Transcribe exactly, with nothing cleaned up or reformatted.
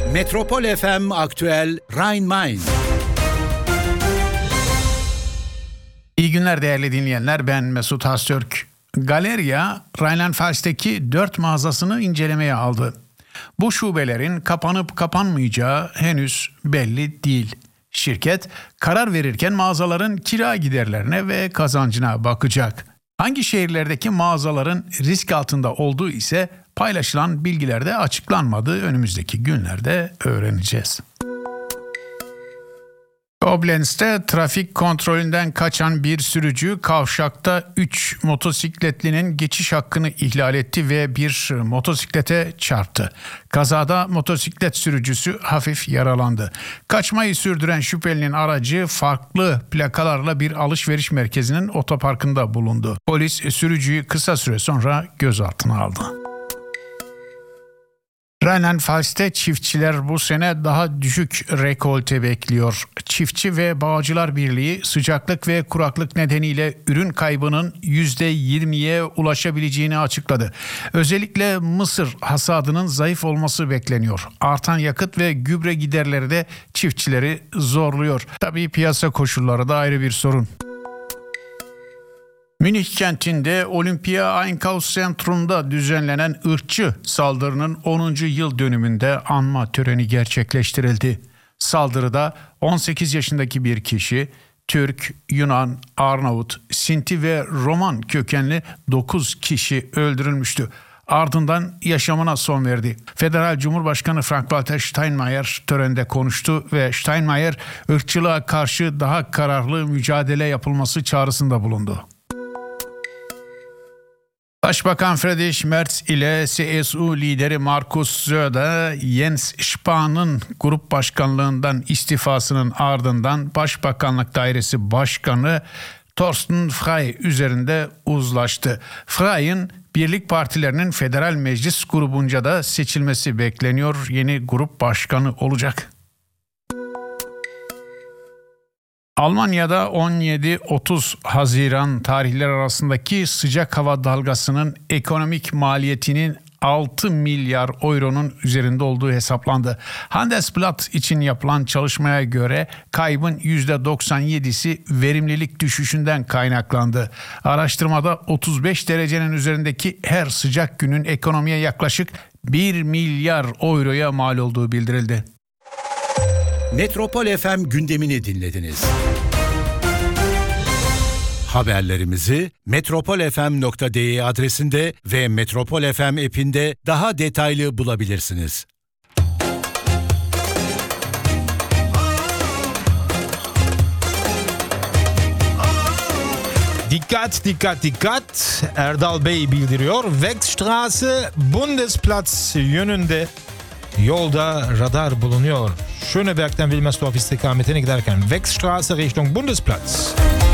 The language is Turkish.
Metropol F M Aktüel Rhein-Main. İyi günler değerli dinleyenler, ben Mesut Hastürk. Galeria, Rheinland-Pfalz'teki dört mağazasını incelemeye aldı. Bu şubelerin kapanıp kapanmayacağı henüz belli değil. Şirket, karar verirken mağazaların kira giderlerine ve kazancına bakacak. Hangi şehirlerdeki mağazaların risk altında olduğu ise paylaşılan bilgilerde açıklanmadı. Önümüzdeki günlerde öğreneceğiz. Koblenz'te trafik kontrolünden kaçan bir sürücü kavşakta üç motosikletlinin geçiş hakkını ihlal etti ve bir motosiklete çarptı. Kazada motosiklet sürücüsü hafif yaralandı. Kaçmayı sürdüren şüphelinin aracı farklı plakalarla bir alışveriş merkezinin otoparkında bulundu. Polis sürücüyü kısa süre sonra gözaltına aldı. Rheinland-Pfalz'te çiftçiler bu sene daha düşük rekolte bekliyor. Çiftçi ve Bağcılar Birliği sıcaklık ve kuraklık nedeniyle ürün kaybının yüzde yirmiye ulaşabileceğini açıkladı. Özellikle mısır hasadının zayıf olması bekleniyor. Artan yakıt ve gübre giderleri de çiftçileri zorluyor. Tabii piyasa koşulları da ayrı bir sorun. Münih kentinde Olympia Einkaufszentrum'da düzenlenen ırkçı saldırının onuncu yıl dönümünde anma töreni gerçekleştirildi. Saldırıda on sekiz yaşındaki bir kişi, Türk, Yunan, Arnavut, Sinti ve Roman kökenli dokuz kişi öldürülmüştü. Ardından yaşamına son verdi. Federal Cumhurbaşkanı Frank-Walter Steinmeier törende konuştu ve Steinmeier ırkçılığa karşı daha kararlı mücadele yapılması çağrısında bulundu. Başbakan Friedrich Merz ile C S U lideri Markus Söder, Jens Spahn'ın grup başkanlığından istifasının ardından Başbakanlık Dairesi Başkanı Thorsten Frey üzerinde uzlaştı. Frey'in birlik partilerinin federal meclis grubunca da seçilmesi bekleniyor. Yeni grup başkanı olacak. Almanya'da on yedi otuz Haziran tarihleri arasındaki sıcak hava dalgasının ekonomik maliyetinin altı milyar euronun üzerinde olduğu hesaplandı. Handelsblatt için yapılan çalışmaya göre kaybın yüzde doksan yedisi verimlilik düşüşünden kaynaklandı. Araştırmada otuz beş derecenin üzerindeki her sıcak günün ekonomiye yaklaşık bir milyar euroya mal olduğu bildirildi. Metropol F M gündemini dinlediniz. Haberlerimizi metropol f m nokta d e adresinde ve Metropol F M app'inde daha detaylı bulabilirsiniz. Dikkat dikkat dikkat, Erdal Bey bildiriyor. Wegstraße Bundesplatz yönünde yolda radar bulunuyor. Schöneberg'den Wilmersdorf istikametine giderken Wegstraße Richtung Bundesplatz.